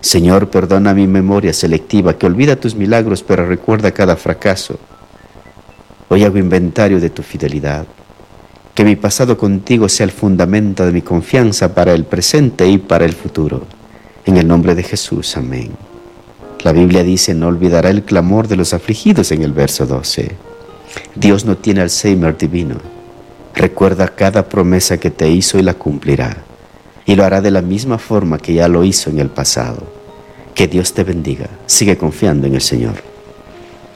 Señor, perdona mi memoria selectiva que olvida tus milagros pero recuerda cada fracaso. Hoy hago inventario de tu fidelidad. Que mi pasado contigo sea el fundamento de mi confianza para el presente y para el futuro. En el nombre de Jesús, amén. La Biblia dice, no olvidará el clamor de los afligidos en el verso 12. Dios no tiene Alzheimer divino. Recuerda cada promesa que te hizo y la cumplirá. Y lo hará de la misma forma que ya lo hizo en el pasado. Que Dios te bendiga. Sigue confiando en el Señor.